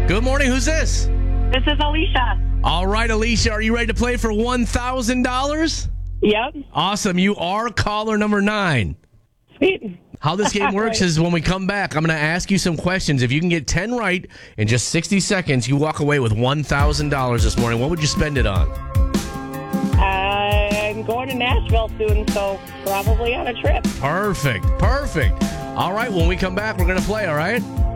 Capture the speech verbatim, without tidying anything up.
Good morning. Who's this? This is Alicia. All right, Alicia, are you ready to play for one thousand dollars? Yep. Awesome. You are caller number nine. Sweet. How this game works is when we come back, I'm going to ask you some questions. If you can get ten right in just sixty seconds, you walk away with one thousand dollars this morning. What would you spend it on? I'm going to Nashville soon, so probably on a trip. Perfect. Perfect. All right, when we come back, we're going to play, all right?